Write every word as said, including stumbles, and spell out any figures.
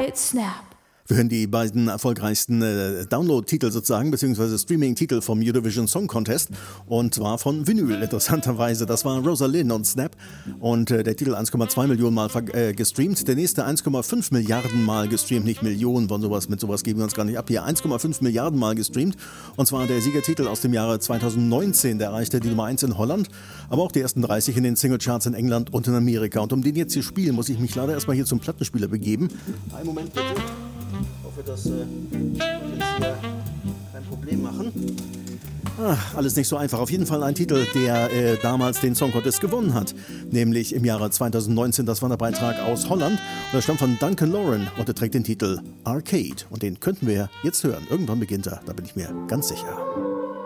Quiet Snap. Wir hören die beiden erfolgreichsten äh, Download-Titel sozusagen, beziehungsweise Streaming-Titel vom Eurovision Song Contest, und zwar von Vinyl, interessanterweise. Das war Rosalind und Snap, und äh, der Titel eins Komma zwei Millionen Mal äh, gestreamt, der nächste eins Komma fünf Milliarden Mal gestreamt, nicht Millionen, von sowas, mit sowas geben wir uns gar nicht ab hier, eins Komma fünf Milliarden Mal gestreamt, und zwar der Siegertitel aus dem Jahre zweitausendneunzehn, der erreichte die Nummer eins in Holland, aber auch die ersten dreißig in den Singlecharts in England und in Amerika, und um den jetzt hier spielen, muss ich mich leider erstmal hier zum Plattenspieler begeben. Einen Moment bitte. Ich hoffe, dass äh, wir jetzt hier kein Problem machen. Ach, alles nicht so einfach. Auf jeden Fall ein Titel, der äh, damals den Song Contest gewonnen hat. Nämlich im Jahre zweitausendneunzehn. Das war der Beitrag aus Holland. Und er stammt von Duncan Lauren und er trägt den Titel Arcade. Und den könnten wir jetzt hören. Irgendwann beginnt er, da bin ich mir ganz sicher.